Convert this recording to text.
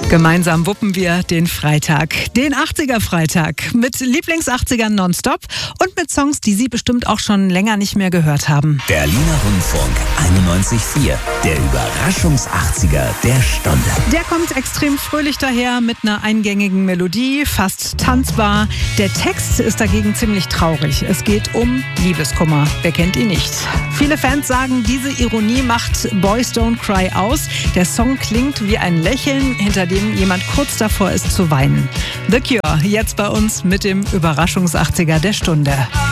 Gemeinsam wuppen wir den Freitag, den 80er-Freitag mit Lieblings-80ern nonstop und mit Songs, die Sie bestimmt auch schon länger nicht mehr gehört haben. Berliner Rundfunk 91.4, der Überraschungs-80er der Stunde. Der kommt extrem fröhlich daher mit einer eingängigen Melodie, fast tanzbar. Der Text ist dagegen ziemlich traurig. Es geht um Liebeskummer. Wer kennt ihn nicht? Viele Fans sagen, diese Ironie macht Boys Don't Cry aus. Der Song klingt wie ein Lächeln, hinter dem jemand kurz davor ist zu weinen. The Cure, jetzt bei uns mit dem Überraschungs-80er der Stunde.